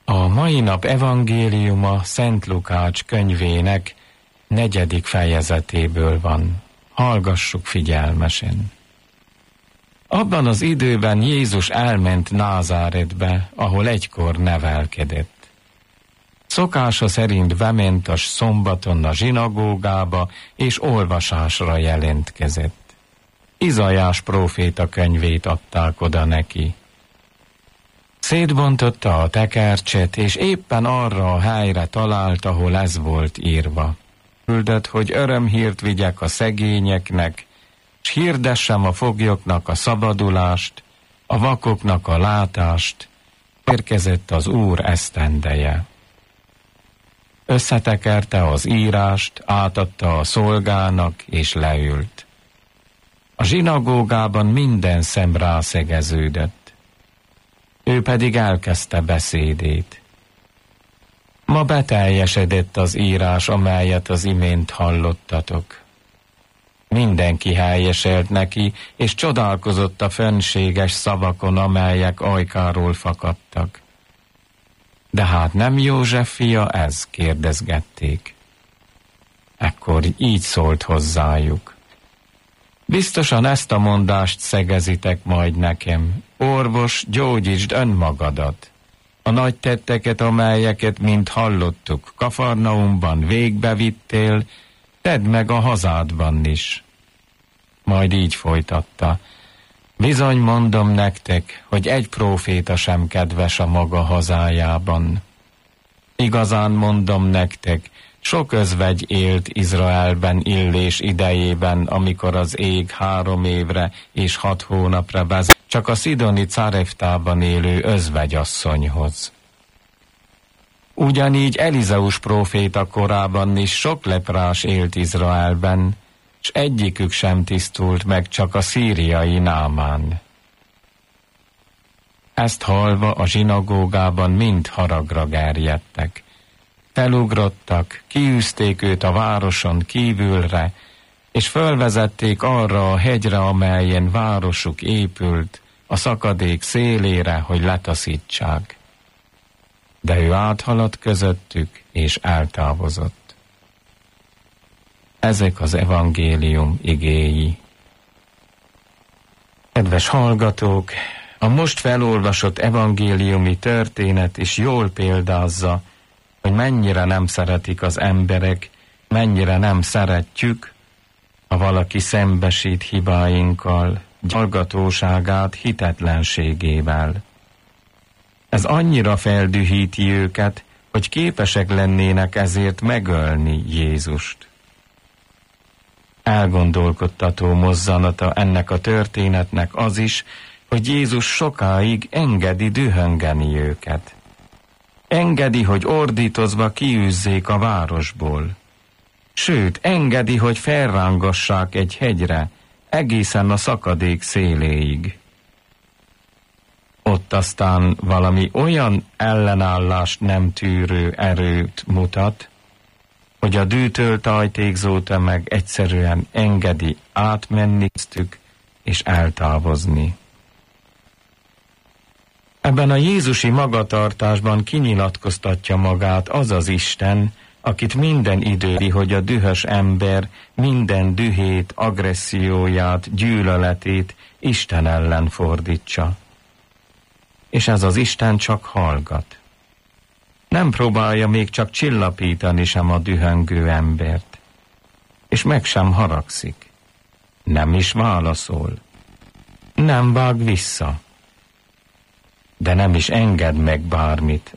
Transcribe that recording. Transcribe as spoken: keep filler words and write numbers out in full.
A mai nap evangéliuma Szent Lukács könyvének negyedik fejezetéből van. Hallgassuk figyelmesen. Abban az időben Jézus elment Názáretbe, ahol egykor nevelkedett. Szokása szerint bement a szombaton a zsinagógába, és olvasásra jelentkezett. Izaiás próféta könyvét adták oda neki. Szétbontotta a tekercset, és éppen arra a helyre talált, ahol ez volt írva. Küldött, hogy örömhírt vigyek a szegényeknek, s hirdessem a foglyoknak a szabadulást, a vakoknak a látást. Érkezett az Úr esztendeje. Összetekerte az írást, átadta a szolgának, és leült. A zsinagógában minden szem rászegeződött. Ő pedig elkezdte beszédét. Ma beteljesedett az írás, amelyet az imént hallottatok. Mindenki helyeselt neki, és csodálkozott a fenséges szavakon, amelyek ajkáról fakadtak. De hát nem József fia ez? Kérdezgették. Ekkor így szólt hozzájuk. Biztosan ezt a mondást szegezitek majd nekem. Orvos, gyógyítsd önmagadat. A nagy tetteket, amelyeket mind hallottuk, Kafarnaumban végbevittél, tedd meg a hazádban is. Majd így folytatta. Bizony mondom nektek, hogy egy próféta sem kedves a maga hazájában. Igazán mondom nektek, sok özvegy élt Izraelben Illés idejében, amikor az ég három évre és hat hónapra vezet, csak a szidoni Careftában élő özvegyasszonyhoz. Ugyanígy Elizeus próféta korában is sok leprás élt Izraelben, s egyikük sem tisztult meg, csak a szíriai Námán. Ezt hallva a zsinagógában mind haragra gerjedtek. Felugrottak, kiűzték őt a városon kívülre, és fölvezették arra a hegyre, amelyen városuk épült, a szakadék szélére, hogy letaszítsák. De ő áthaladt közöttük, és eltávozott. Ezek az evangélium igéi. Kedves hallgatók, a most felolvasott evangéliumi történet is jól példázza, hogy mennyire nem szeretik az emberek, mennyire nem szeretjük, ha valaki szembesít hibáinkkal, hallgatóságát hitetlenségével. Ez annyira feldühíti őket, hogy képesek lennének ezért megölni Jézust. Elgondolkodtató mozzanata ennek a történetnek az is, hogy Jézus sokáig engedi dühöngeni őket. Engedi, hogy ordítozva kiűzzék a városból. Sőt, engedi, hogy felrángassák egy hegyre, egészen a szakadék széléig. Ott aztán valami olyan ellenállást nem tűrő erőt mutat, hogy a dűtől tajtékzó tömeg egyszerűen engedi átmenni köztük és eltávozni. Ebben a jézusi magatartásban kinyilatkoztatja magát az az Isten, akit minden időri, hogy a dühös ember minden dühét, agresszióját, gyűlöletét Isten ellen fordítsa. És ez az Isten csak hallgat. Nem próbálja még csak csillapítani sem a dühöngő embert. És meg sem haragszik. Nem is válaszol. Nem vág vissza. De nem is enged meg bármit,